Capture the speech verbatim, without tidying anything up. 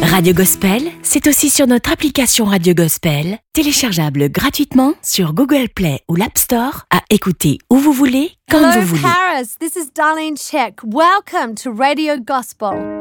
Radio Gospel, c'est aussi sur notre application Radio Gospel, téléchargeable gratuitement sur Google Play ou l'App Store, à écouter où vous voulez, quand Hello vous voulez. Paris, this is Darlene Check. Welcome to Radio Gospel.